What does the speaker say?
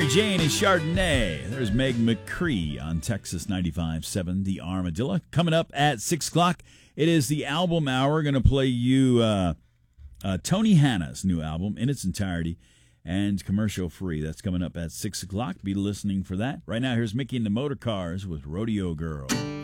Mary Jane and Chardonnay. There's Meg McCree on Texas 95.7, The Armadillo. Coming up at 6 o'clock, it is the album hour. Going to play you Tony Hanna's new album in its entirety and commercial free. That's coming up at 6 o'clock. Be listening for that. Right now, here's Mickey and the Motor Cars with Rodeo Girl.